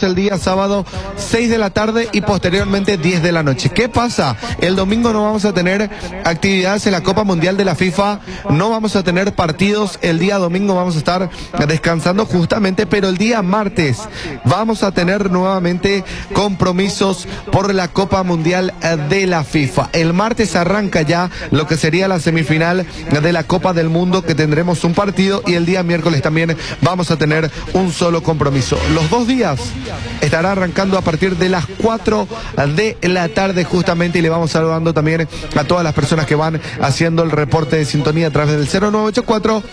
partidos el día sábado 6 de la tarde y posteriormente 10 de la noche. ¿Qué pasa? El domingo no vamos a tener actividades en la Copa Mundial de la FIFA, no vamos a tener partidos el día domingo, vamos a estar descansando justamente, pero el día martes vamos a tener nuevamente compromisos por la Copa Mundial de la FIFA. El martes arranca ya lo que sería la semifinal de la Copa del Mundo, que tendremos un partido, y el día miércoles también vamos a tener un solo compromiso. Los 2 días estará arrancando a partir de las 4 de la tarde justamente, y le vamos saludando también a todas las personas que van haciendo el reporte de sintonía a través del 0984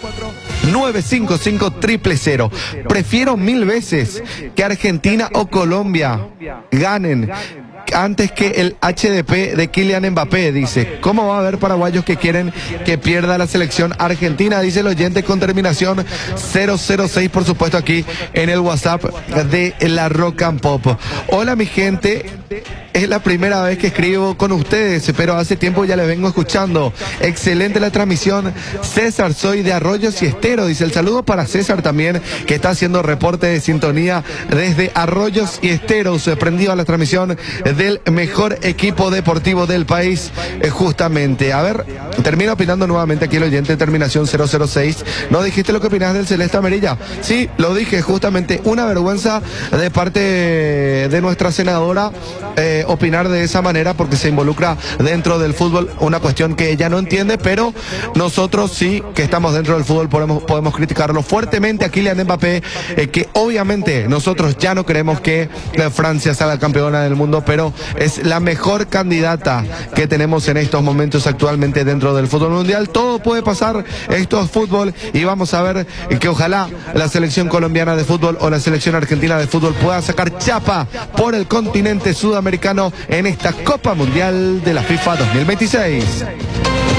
955 000. Prefiero 1000 veces que Argentina o Colombia ganen antes que el HDP de Kylian Mbappé, dice. ¿Cómo va a haber paraguayos que quieren que pierda la selección argentina? Dice el oyente con terminación 006, por supuesto, aquí en el WhatsApp de La Rock and Pop. Hola, mi gente. Es la primera vez que escribo con ustedes, pero hace tiempo ya les vengo escuchando. Excelente la transmisión. César, soy de Arroyos y Estero. Dice el saludo para César también, que está haciendo reporte de sintonía desde Arroyos y Estero. Se prendió a la transmisión del mejor equipo deportivo del país, justamente. A ver, termina opinando nuevamente aquí el oyente, terminación 006. ¿No dijiste lo que opinás del Celeste Amarilla? Sí, lo dije, justamente. Una vergüenza de parte de nuestra senadora opinar de esa manera, porque se involucra dentro del fútbol, una cuestión que ella no entiende, pero nosotros sí, que estamos dentro del fútbol, podemos criticarlo fuertemente a Kylian Mbappé, que obviamente nosotros ya no queremos que Francia salga campeona del mundo, pero es la mejor candidata que tenemos en estos momentos actualmente dentro del fútbol mundial. Todo puede pasar, esto es fútbol, y vamos a ver que ojalá la selección colombiana de fútbol o la selección argentina de fútbol pueda sacar chapa por el continente sudamericano en esta Copa Mundial de la FIFA 2026.